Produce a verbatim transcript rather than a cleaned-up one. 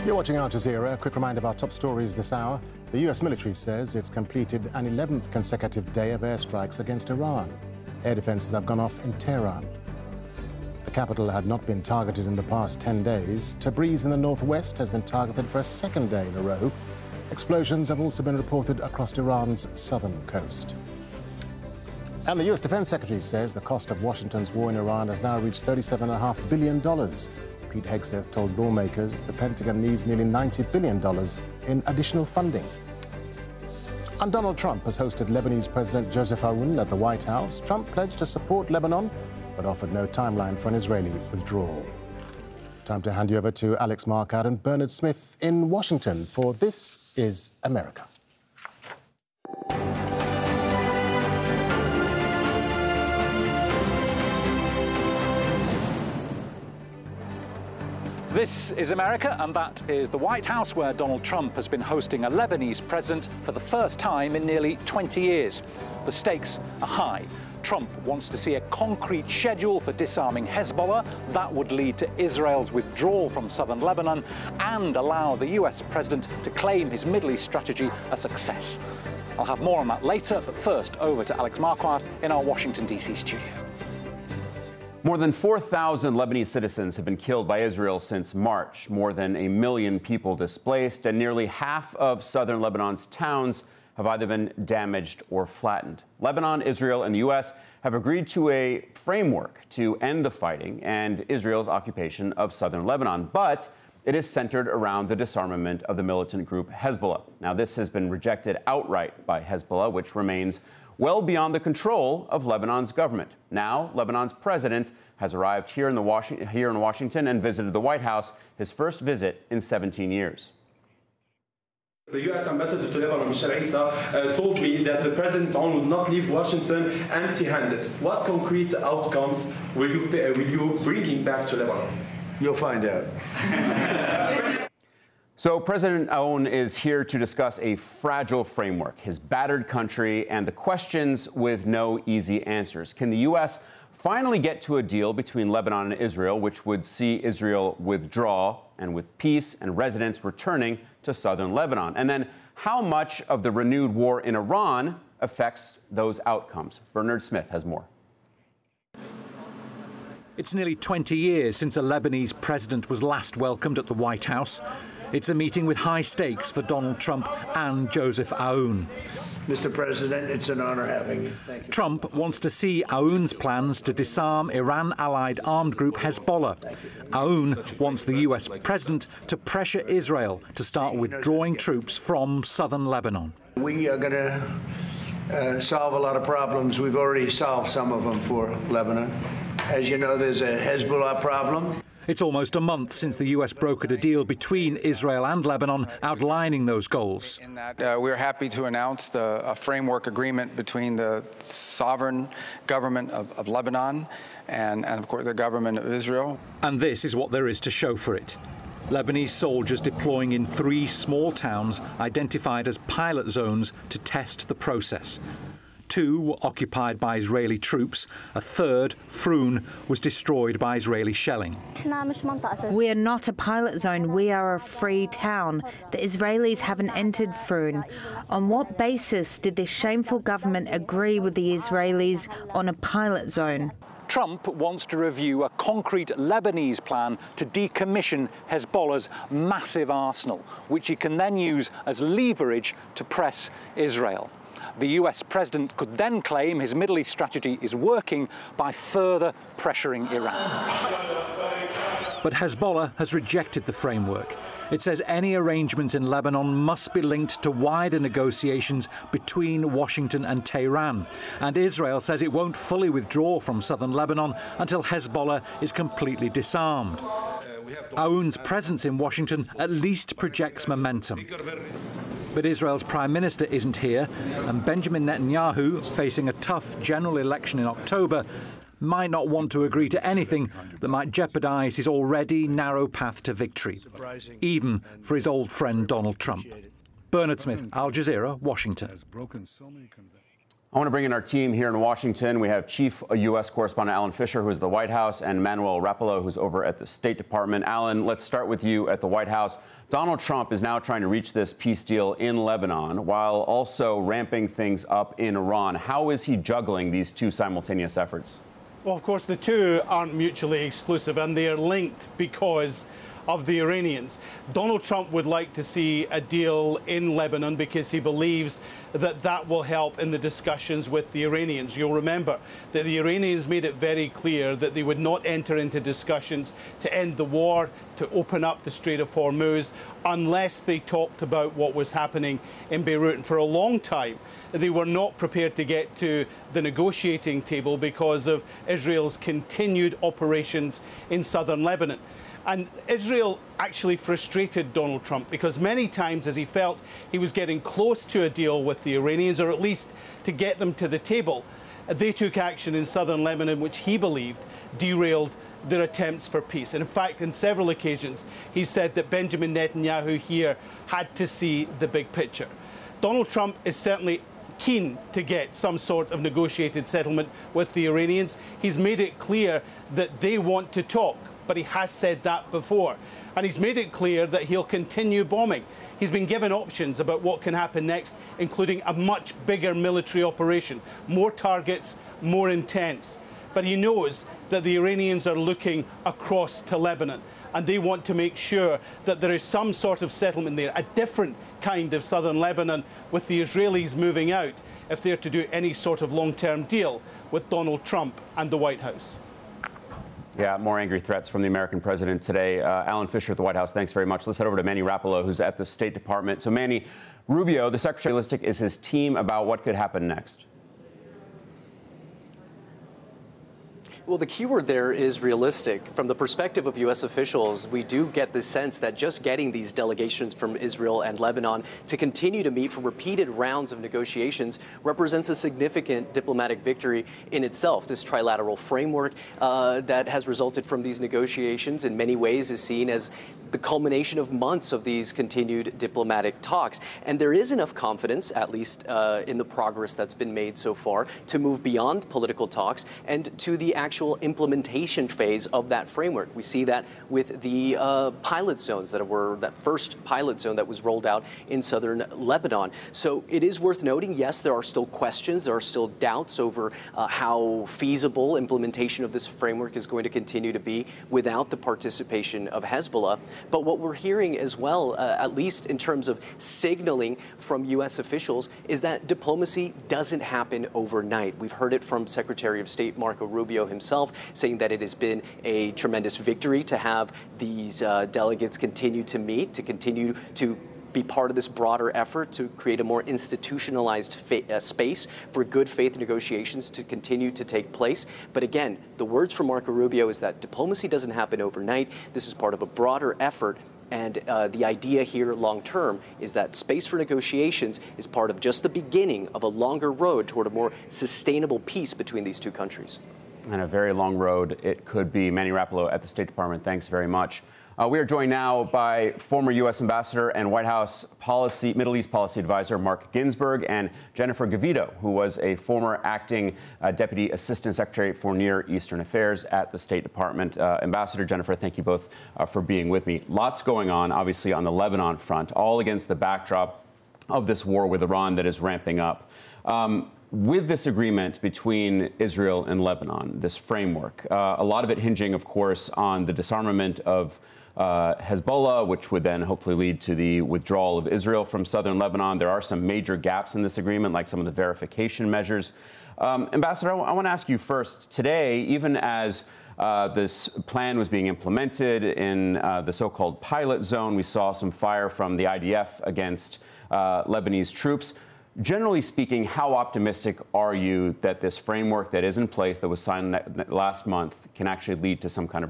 You're watching Al Jazeera. A quick reminder of our top stories this hour. The U S military says it's completed an eleventh consecutive day of airstrikes against Iran. Air defences have gone off in Tehran. The capital had not been targeted in the past ten days. Tabriz in the northwest has been targeted for a second day in a row. Explosions have also been reported across Iran's southern coast. And the U S Defense Secretary says the cost of Washington's war in Iran has now reached thirty-seven point five billion dollars. Pete Hegseth told lawmakers the Pentagon needs nearly ninety billion dollars in additional funding. And Donald Trump has hosted Lebanese President Joseph Aoun at the White House. Trump pledged to support Lebanon, but offered no timeline for an Israeli withdrawal. Time to hand you over to Alex Marquardt and Bernard Smith in Washington for This is America. This is America, and that is the White House, where Donald Trump has been hosting a Lebanese president for the first time in nearly twenty years. The stakes are high. Trump wants to see a concrete schedule for disarming Hezbollah. That would lead to Israel's withdrawal from southern Lebanon and allow the U S president to claim his Middle East strategy a success. I'll have more on that later, but first over to Alex Marquardt in our Washington, D C studio. More than four thousand Lebanese citizens have been killed by Israel since March, more than a million people displaced, and nearly half of southern Lebanon's towns have either been damaged or flattened. Lebanon, Israel, and the U S have agreed to a framework to end the fighting and Israel's occupation of southern Lebanon, but it is centered around the disarmament of the militant group Hezbollah. Now, this has been rejected outright by Hezbollah, which remains well beyond the control of Lebanon's government. Now, Lebanon's president has arrived here in, the Washington, here in Washington and visited the White House, his first visit in seventeen years. The U S ambassador to Lebanon, Michel Issa, uh, told me that the president would not leave Washington empty-handed. What concrete outcomes will you, uh, will you bring him back to Lebanon? You'll find out. So President Aoun is here to discuss a fragile framework, his battered country, and the questions with no easy answers. Can the U S finally get to a deal between Lebanon and Israel, which would see Israel withdraw, and with peace and residents returning to southern Lebanon? And then how much of the renewed war in Iran affects those outcomes? Bernard Smith has more. It's nearly twenty years since a Lebanese president was last welcomed at the White House. It's a meeting with high stakes for Donald Trump and Joseph Aoun. Mister President, it's an honor having you. Thank you. Trump wants to see Aoun's plans to disarm Iran-allied armed group Hezbollah. Aoun wants the U S president to pressure Israel to start withdrawing troops from southern Lebanon. We are going to uh, solve a lot of problems. We've already solved some of them for Lebanon. As you know, there's a Hezbollah problem. It's almost a month since the U S brokered a deal between Israel and Lebanon outlining those goals. In that, uh, we're happy to announce the, a framework agreement between the sovereign government of, of Lebanon and, and, of course, the government of Israel. And this is what there is to show for it. Lebanese soldiers deploying in three small towns identified as pilot zones to test the process. Two were occupied by Israeli troops. A third, Froun, was destroyed by Israeli shelling. We are not a pilot zone. We are a free town. The Israelis haven't entered Froun. On what basis did this shameful government agree with the Israelis on a pilot zone? Trump wants to review a concrete Lebanese plan to decommission Hezbollah's massive arsenal, which he can then use as leverage to press Israel. The U S president could then claim his Middle East strategy is working by further pressuring Iran. But Hezbollah has rejected the framework. It says any arrangements in Lebanon must be linked to wider negotiations between Washington and Tehran. And Israel says it won't fully withdraw from southern Lebanon until Hezbollah is completely disarmed. Aoun's presence in Washington at least projects momentum. But Israel's prime minister isn't here, and Benjamin Netanyahu, facing a tough general election in October, might not want to agree to anything that might jeopardize his already narrow path to victory, even for his old friend Donald Trump. Bernard Smith, Al Jazeera, Washington. I want to bring in our team here in Washington. We have Chief U S Correspondent Alan Fisher, who's at the White House, and Manuel Rapallo, who's over at the State Department. Alan, let's start with you at the White House. Donald Trump is now trying to reach this peace deal in Lebanon while also ramping things up in Iran. How is he juggling these two simultaneous efforts? Well, of course, the two aren't mutually exclusive, and they are linked because of the Iranians. Donald Trump would like to see a deal in Lebanon because he believes that that will help in the discussions with the Iranians. You'll remember that the Iranians made it very clear that they would not enter into discussions to end the war, to open up the Strait of Hormuz, unless they talked about what was happening in Beirut. And for a long time, they were not prepared to get to the negotiating table because of Israel's continued operations in southern Lebanon. And Israel actually frustrated Donald Trump because many times as he felt he was getting close to a deal with the Iranians, or at least to get them to the table, they took action in southern Lebanon, which he believed derailed their attempts for peace. And in fact, on several occasions, he said that Benjamin Netanyahu here had to see the big picture. Donald Trump is certainly keen to get some sort of negotiated settlement with the Iranians. He's made it clear that they want to talk, but he has said that before. And he's made it clear that he'll continue bombing. He's been given options about what can happen next, including a much bigger military operation, more targets, more intense. But he knows that the Iranians are looking across to Lebanon, and they want to make sure that there is some sort of settlement there, a different kind of southern Lebanon, with the Israelis moving out if they're to do any sort of long-term deal with Donald Trump and the White House. Yeah, more angry threats from the American president today. Uh, Alan Fisher at the White House, thanks very much. Let's head over to Manny Rapallo, who's at the State Department. So, Manny, Rubio, the Secretary, realistic is his team about what could happen next? Well, the key word there is realistic. From the perspective of U S officials, we do get the sense that just getting these delegations from Israel and Lebanon to continue to meet for repeated rounds of negotiations represents a significant diplomatic victory in itself. This trilateral framework uh, that has resulted from these negotiations in many ways is seen as the culmination of months of these continued diplomatic talks. And there is enough confidence, at least uh, in the progress that's been made so far, to move beyond political talks and to the actual implementation phase of that framework. We see that with the uh, pilot zones that were, that first pilot zone that was rolled out in southern Lebanon. So it is worth noting, yes, there are still questions, there are still doubts over uh, how feasible implementation of this framework is going to continue to be without the participation of Hezbollah. But what we're hearing as well, uh, at least in terms of signaling from U S officials, is that diplomacy doesn't happen overnight. We've heard it from Secretary of State Marco Rubio himself, saying that it has been a tremendous victory to have these uh, delegates continue to meet, to continue to be part of this broader effort to create a more institutionalized fa uh, space for good faith negotiations to continue to take place. But again, the words from Marco Rubio is that diplomacy doesn't happen overnight. This is part of a broader effort. And uh, the idea here long term is that space for negotiations is part of just the beginning of a longer road toward a more sustainable peace between these two countries. And a very long road it could be. Manny Rapallo at the State Department, thanks very much. Uh, we are joined now by former U S Ambassador and White House policy, Middle East Policy Advisor Mark Ginsburg and Jennifer Gavito, who was a former acting uh, Deputy Assistant Secretary for Near Eastern Affairs at the State Department. Uh, Ambassador, Jennifer, thank you both uh, for being with me. Lots going on, obviously, on the Lebanon front, all against the backdrop of this war with Iran that is ramping up. Um, With this agreement between Israel and Lebanon, this framework, uh, a lot of it hinging, of course, on the disarmament of uh, Hezbollah, which would then hopefully lead to the withdrawal of Israel from southern Lebanon. There are some major gaps in this agreement, like some of the verification measures. Um, Ambassador, I, I want to ask you first, today, even as Uh, this plan was being implemented in uh, the so-called pilot zone, we saw some fire from the I D F against uh, Lebanese troops. Generally speaking, how optimistic are you that this framework that is in place, that was signed last month, can actually lead to some kind of